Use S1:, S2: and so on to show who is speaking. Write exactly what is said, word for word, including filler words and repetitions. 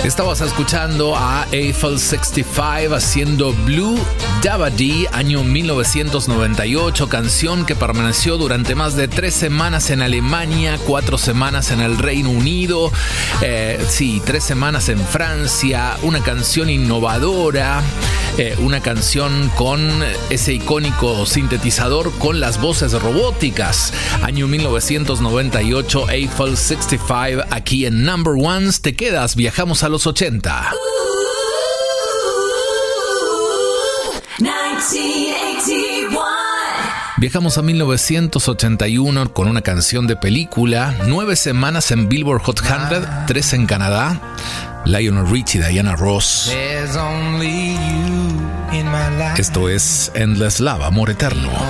S1: Estabas escuchando a Eiffel sesenta y cinco haciendo Blue Dabadi, año mil novecientos noventa y ocho, canción que permaneció durante más de tres semanas en Alemania, cuatro semanas en el Reino Unido, eh, sí, tres semanas en Francia, una canción innovadora, eh, una canción con ese icónico sintetizador con las voces robóticas. Año mil novecientos noventa y ocho, Eiffel sesenta y cinco, aquí en Number Ones. Te quedas, viajamos a los ochenta. Viajamos a mil novecientos ochenta y uno con una canción de película, nueve semanas en Billboard Hot cien, tres en Canadá. Lionel Richie y Diana Ross. Esto es Endless Love, Amor Eterno.